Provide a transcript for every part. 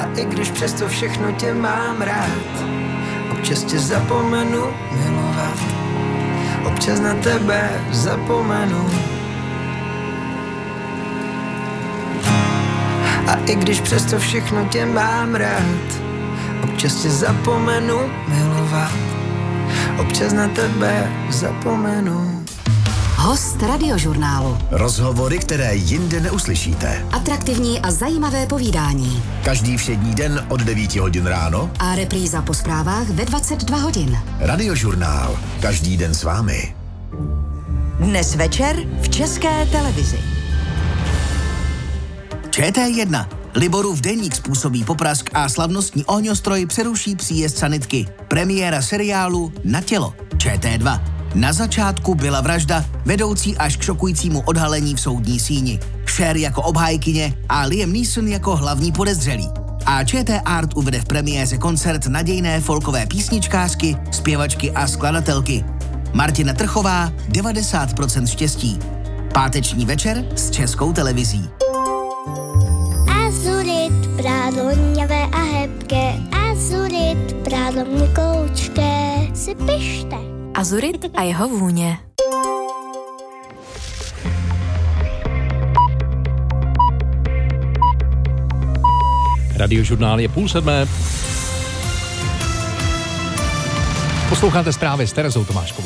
A i když přesto všechno tě mám rád, občas tě zapomenu milovat, občas na tebe zapomenu. A i když přesto všechno tě mám rád, občas tě zapomenu milovat, občas na tebe zapomenu. Host Radiožurnálu. Rozhovory, které jinde neuslyšíte. Atraktivní a zajímavé povídání. Každý všední den od 9 hodin ráno. A repríza po zprávách ve 22 hodin. Radiožurnál. Každý den s vámi. Dnes večer v České televizi. ČT1. Liborův deník způsobí poprask a slavnostní ohňostroj přeruší příjezd sanitky. Premiéra seriálu Na tělo. ČT2. Na začátku byla vražda, vedoucí až k šokujícímu odhalení v soudní síni. Cher jako obhájkyně a Liam Neeson jako hlavní podezřelý. A ČT Art uvede v premiéře koncert nadějné folkové písničkářky, zpěvačky a skladatelky. Martina Trchová, 90% štěstí. Páteční večer s Českou televizí. Azurit, prádlo hněvé a hebké, azurit, prádlo měkoučké, si pište. Azurit a jeho vůně. Radiožurnál je 6:30. Posloucháte zprávy s Terezou Tomáškovou.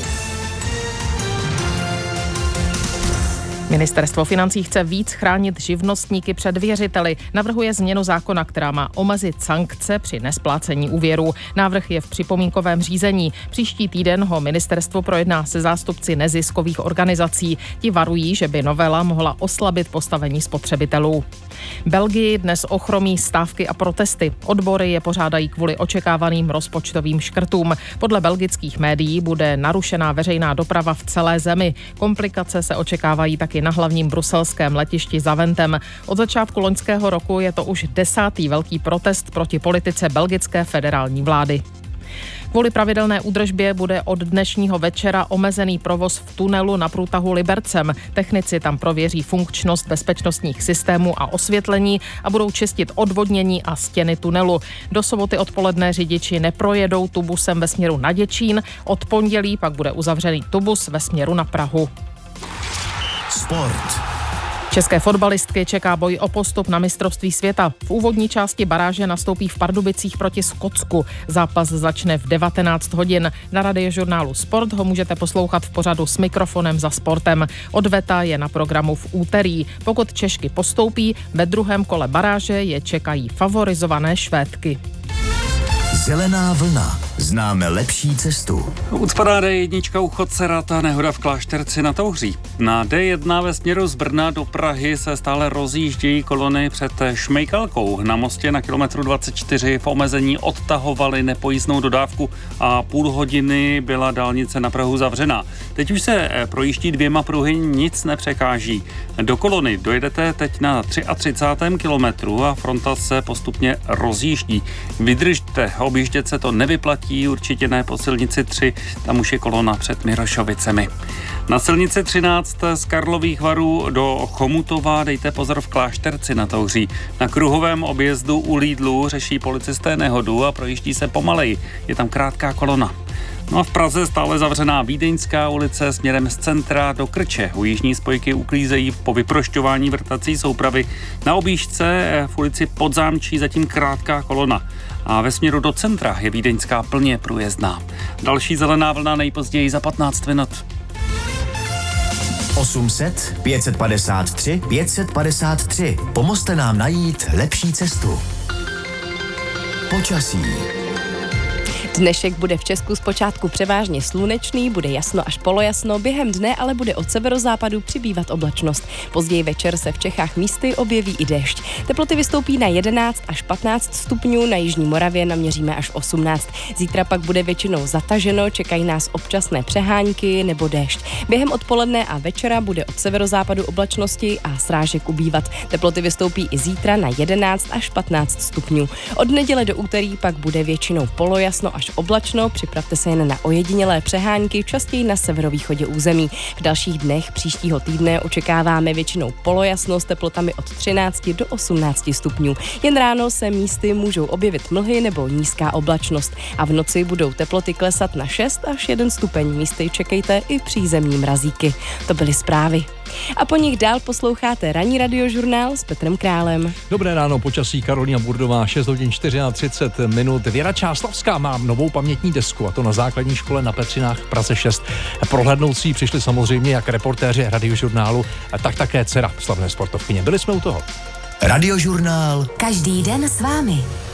Ministerstvo financí chce víc chránit živnostníky před věřiteli. Navrhuje změnu zákona, která má omezit sankce při nesplácení úvěru. Návrh je v připomínkovém řízení. Příští týden ho ministerstvo projedná se zástupci neziskových organizací. Ti varují, že by novela mohla oslabit postavení spotřebitelů. Belgii dnes ochromí stávky a protesty. Odbory je pořádají kvůli očekávaným rozpočtovým škrtům. Podle belgických médií bude narušená veřejná doprava v celé zemi. Komplikace se očekávají taky na hlavním bruselském letišti Zaventem. Od začátku loňského roku je to už 10. velký protest proti politice belgické federální vlády. Kvůli pravidelné údržbě bude od dnešního večera omezený provoz v tunelu na průtahu Libercem. Technici tam prověří funkčnost bezpečnostních systémů a osvětlení a budou čistit odvodnění a stěny tunelu. Do soboty odpoledne řidiči neprojedou tubusem ve směru na Děčín, od pondělí pak bude uzavřený tubus ve směru na Prahu. Sport. České fotbalistky čeká boj o postup na mistrovství světa. V úvodní části baráže nastoupí v Pardubicích proti Skotsku. Zápas začne v 19 hodin. Na Radiožurnálu Sport ho můžete poslouchat v pořadu S mikrofonem za sportem. Odveta je na programu v úterý. Pokud Češky postoupí, ve druhém kole baráže je čekají favorizované Švédky. Zelená vlna. Známe lepší cestu. Ucpadá D1 u Chodcerata, nehoda v Klášterci na Touhří. Na D1 ve směru z Brna do Prahy se stále rozjíždějí kolony před Šmejkalkou. Na mostě na kilometru 24 v omezení odtahovali nepojízdnou dodávku a půl hodiny byla dálnice na Prahu zavřená. Teď už se projíždí 2 pruhy, nic nepřekáží. Do kolony dojedete teď na 33. kilometru a fronta se postupně rozjíždí. Vydržte, objíždět se to nevyplatí, určitě ne po silnici 3, tam už je kolona před Mirošovicemi. Na silnici 13 z Karlových Varů do Chomutova dejte pozor v Klášterci na Touhří. Na kruhovém objezdu u Lidlu řeší policisté nehodu a projíždí se pomaleji, je tam krátká kolona. No a v Praze stále zavřená Vídeňská ulice směrem z centra do Krče. U jižní spojky uklízejí po vyprošťování vrtací soupravy. Na objížďce v ulici Podzámčí zatím krátká kolona. A ve směru do centra je Vídeňská plně průjezdná. Další zelená vlna nejpozději za 15 minut. 800 553 553. Pomozte nám najít lepší cestu. Počasí. Dnešek bude v Česku zpočátku převážně slunečný, bude jasno až polojasno, během dne ale bude od severozápadu přibývat oblačnost. Později večer se v Čechách místy objeví i déšť. Teploty vystoupí na 11 až 15 stupňů, na jižní Moravě naměříme až 18. Zítra pak bude většinou zataženo, čekají nás občasné přehánky nebo déšť. Během odpoledne a večera bude od severozápadu oblačnosti a srážek ubývat. Teploty vystoupí i zítra na 11 až 15 stupňů. Od neděle do úterý pak bude většinou polojasno až až oblačno, připravte se jen na ojedinělé přehánky, častěji na severovýchodě území. V dalších dnech příštího týdne očekáváme většinou polojasno s teplotami od 13 do 18 stupňů. Jen ráno se místy můžou objevit mlhy nebo nízká oblačnost a v noci budou teploty klesat na 6 až 1 stupeň. Místy čekejte i přízemní mrazíky. To byly zprávy. A po nich dál posloucháte ranní radiožurnál s Petrem Králem. Dobré ráno, počasí Karolína Burdová, 6 hodin 34 minut. Věra Čáslavská má novou pamětní desku, a to na základní škole na Petřinách v Praze 6. Prohlédnout si přišli samozřejmě jak reportéři radiožurnálu, tak také dcera slavné sportovkyně. Byli jsme u toho. Radiožurnál. Každý den s vámi.